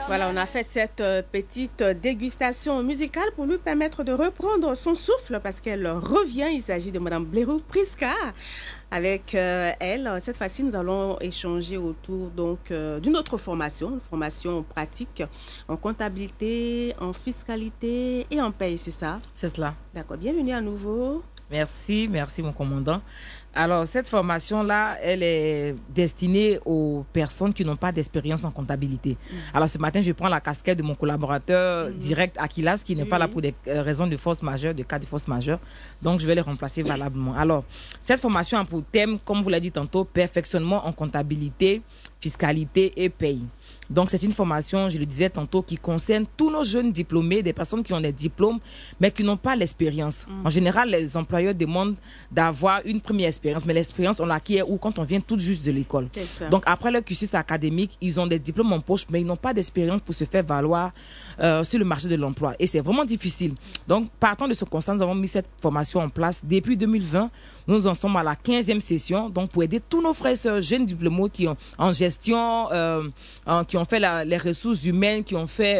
Voilà, on a fait cette petite dégustation musicale pour lui permettre de reprendre son souffle parce qu'elle revient. Il s'agit de Madame Blérou Priska. Avec elle, cette fois-ci, nous allons échanger autour d'une autre formation, une formation pratique en comptabilité, en fiscalité et en paye, c'est ça? C'est cela. D'accord, bienvenue à nouveau. Merci mon commandant. Alors, cette formation-là, elle est destinée aux personnes qui n'ont pas d'expérience en comptabilité. Alors, ce matin, je prends la casquette de mon collaborateur direct, Akilas, qui n'est pas là pour des raisons de force majeure, de cas de force majeure. Donc, je vais les remplacer valablement. Alors, cette formation a pour thème, comme vous l'avez dit tantôt, perfectionnement en comptabilité, fiscalité et paye. Donc, c'est une formation, je le disais tantôt, qui concerne tous nos jeunes diplômés, des personnes qui ont des diplômes, mais qui n'ont pas l'expérience. En général, les employeurs demandent d'avoir une première expérience, mais l'expérience, on l'acquiert ou quand on vient tout juste de l'école. Donc, après leur cursus académique, ils ont des diplômes en poche, mais ils n'ont pas d'expérience pour se faire valoir sur le marché de l'emploi. Et c'est vraiment difficile. Donc, partant de ce constat, nous avons mis cette formation en place depuis 2020. Nous en sommes à la 15e session, donc pour aider tous nos frères et sœurs jeunes diplômés qui ont en gestion, qui ont fait les ressources humaines, qui ont fait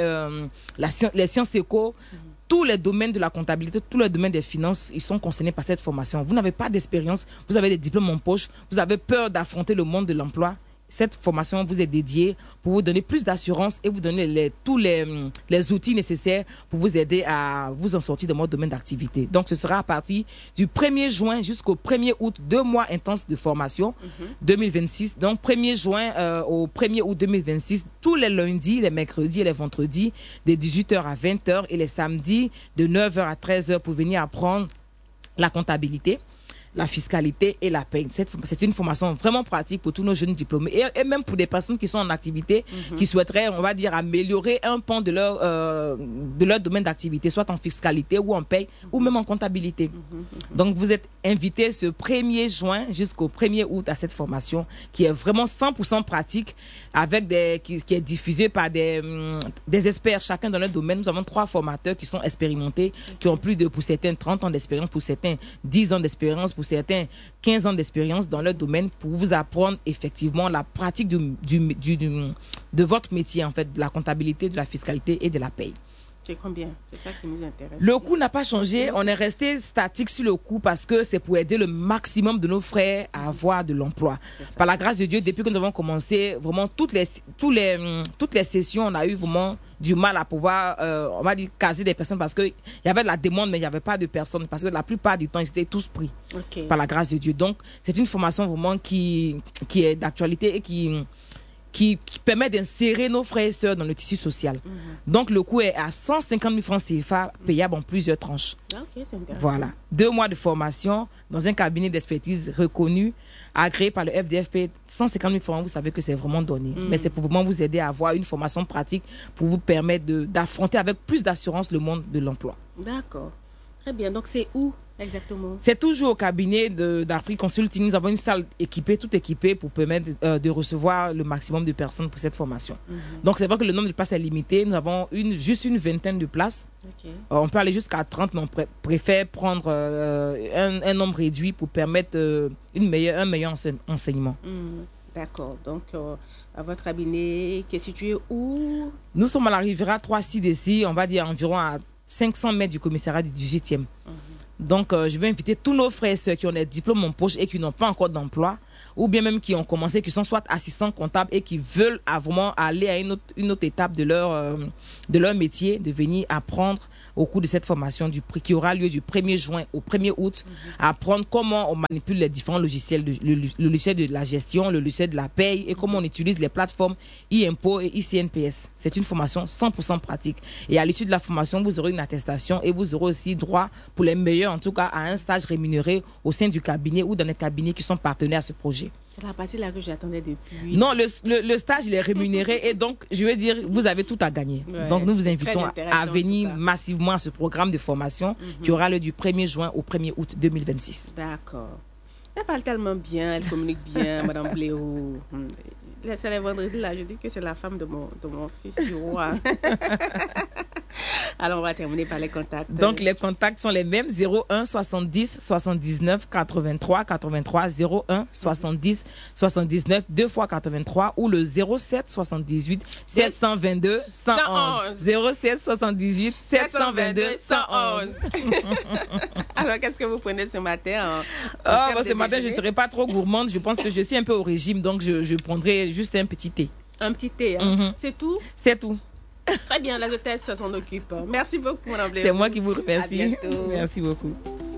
les sciences éco, tous les domaines de la comptabilité, tous les domaines des finances, ils sont concernés par cette formation. Vous n'avez pas d'expérience, vous avez des diplômes en poche, vous avez peur d'affronter le monde de l'emploi. Cette formation vous est dédiée pour vous donner plus d'assurance et vous donner tous les outils nécessaires pour vous aider à vous en sortir de votre domaine d'activité. Donc, ce sera à partir du 1er juin jusqu'au 1er août, 2 mois intenses de formation 2026. Donc, 1er juin au 1er août 2026, tous les lundis, les mercredis et les vendredis, de 18h à 20h et les samedis de 9h à 13h pour venir apprendre la comptabilité, la fiscalité et la paie. C'est une formation vraiment pratique pour tous nos jeunes diplômés et même pour des personnes qui sont en activité, qui souhaiteraient, on va dire, améliorer un pan de leur domaine d'activité, soit en fiscalité ou en paie ou même en comptabilité. Donc, vous êtes invités ce 1er juin jusqu'au 1er août à cette formation qui est vraiment 100% pratique avec qui est diffusée par des experts, chacun dans leur domaine. Nous avons 3 formateurs qui sont expérimentés, qui ont plus de, pour certains, 30 ans d'expérience, pour certains, 10 ans d'expérience, pour certains 15 ans d'expérience dans leur domaine pour vous apprendre effectivement la pratique de votre métier, en fait, de la comptabilité, de la fiscalité et de la paye. C'est combien? C'est ça qui nous intéresse. Le coût n'a pas changé. On est resté statique sur le coût parce que c'est pour aider le maximum de nos frères à avoir de l'emploi. Par la grâce de Dieu, depuis que nous avons commencé, vraiment toutes les sessions, on a eu vraiment du mal à pouvoir, on va dire, caser des personnes parce qu'il y avait de la demande, mais il n'y avait pas de personnes parce que la plupart du temps, ils étaient tous pris par la grâce de Dieu. Donc, c'est une formation vraiment qui est d'actualité et qui permet d'insérer nos frères et sœurs dans le tissu social. Donc, le coût est à 150 000 francs CFA, payable en plusieurs tranches. C'est intéressant. Voilà. 2 mois de formation dans un cabinet d'expertise reconnu, agréé par le FDFP. 150 000 francs, vous savez que c'est vraiment donné. Mais c'est pour vraiment vous aider à avoir une formation pratique pour vous permettre d'affronter avec plus d'assurance le monde de l'emploi. D'accord. Très bien. Donc, c'est où exactement? C'est toujours au cabinet d'Afrique Consulting. Nous avons une salle équipée, toute équipée pour permettre de recevoir le maximum de personnes pour cette formation. Donc, c'est vrai que le nombre de places est limité. Nous avons juste une vingtaine de places. On peut aller jusqu'à 30, mais on préfère prendre un nombre réduit pour permettre un meilleur enseignement. D'accord. Donc, à votre cabinet qui est situé où? Nous sommes à la Riviera 3C d'ici, on va dire environ à 500 mètres du commissariat du 18e. Donc, je vais inviter tous nos frères et sœurs qui ont des diplômes en poche et qui n'ont pas encore d'emploi, ou bien même qui ont commencé, qui sont soit assistants comptables et qui veulent vraiment aller à une autre étape de leur métier, de venir apprendre au cours de cette formation qui aura lieu du 1er juin au 1er août, apprendre comment on manipule les différents logiciels, le logiciel de la gestion, le logiciel de la paye et comment on utilise les plateformes e-impôt et ICNPS. C'est une formation 100% pratique. Et à l'issue de la formation, vous aurez une attestation et vous aurez aussi droit, pour les meilleurs en tout cas, à un stage rémunéré au sein du cabinet ou dans les cabinets qui sont partenaires à ce projet. C'est la partie là que j'attendais depuis. Non, le stage, il est rémunéré et donc, je veux dire, vous avez tout à gagner. Donc, nous vous invitons à venir massivement à ce programme de formation qui aura lieu du 1er juin au 1er août 2026. D'accord. Elle parle tellement bien, elle communique bien, Madame Blérou. C'est les vendredis là, je dis que c'est la femme de mon fils du roi. Alors, on va terminer par les contacts. Donc, les contacts sont les mêmes. 01 70 79 83 83 01 70 79 2 fois 83 ou le 07 78 722 111. 07 78 722 111. Alors, qu'est-ce que vous prenez ce matin? Ce matin, je ne serai pas trop gourmande. Je pense que je suis un peu au régime, donc je prendrai juste un petit thé. Un petit thé, hein? C'est tout? C'est tout. Très bien, la hôtesse s'en occupe. Merci beaucoup, Madame Blairou. C'est moi qui vous remercie. À bientôt. Merci beaucoup.